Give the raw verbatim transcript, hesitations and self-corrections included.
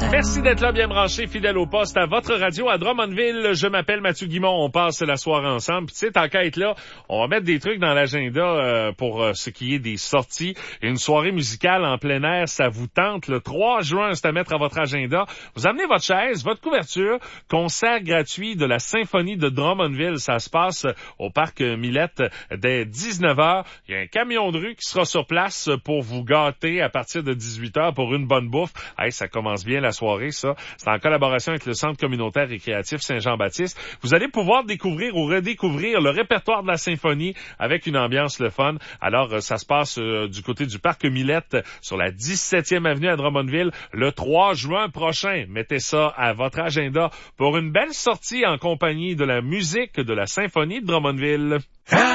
Merci d'être là, bien branché, fidèle au poste à votre radio à Drummondville. Je m'appelle Mathieu Guimond, on passe la soirée ensemble. Puis tu sais, tant qu'à être là, on va mettre des trucs dans l'agenda euh, pour euh, ce qui est des sorties. Une soirée musicale en plein air, ça vous tente. Le trois juin, c'est à mettre à votre agenda. Vous amenez votre chaise, votre couverture, concert gratuit de la Symphonie de Drummondville. Ça se passe au parc Millette dès dix-neuf heures. Il y a un camion de rue qui sera sur place pour vous gâter à partir de dix-huit heures pour une bonne bouffe. Hey, ça commence bien la soirée, ça. C'est en collaboration avec le Centre communautaire récréatif Saint-Jean-Baptiste. Vous allez pouvoir découvrir ou redécouvrir le répertoire de la symphonie avec une ambiance le fun. Alors, ça se passe euh, du côté du parc Millette sur la dix-septième avenue à Drummondville le trois juin prochain. Mettez ça à votre agenda pour une belle sortie en compagnie de la musique de la symphonie de Drummondville.